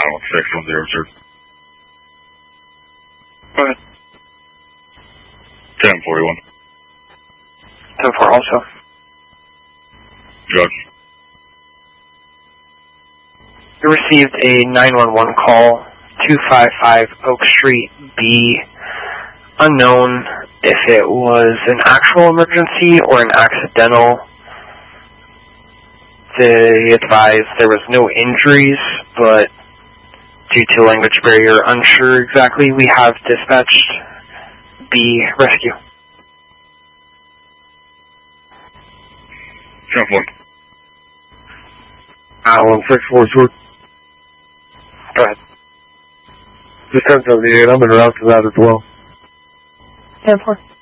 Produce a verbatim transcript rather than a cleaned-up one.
nine one six one zero two. Go ahead. ten forty-one. ten four also. Judge. You received a nine one one call, two five five Oak Street B. Unknown if it was an actual emergency or an accidental. They advised there was no injuries, but due to language barrier, unsure exactly. We have dispatched B rescue. ten four. nine one six four two. Go ahead. Just ten seventy-eight, I'm in route to that as well. ten four.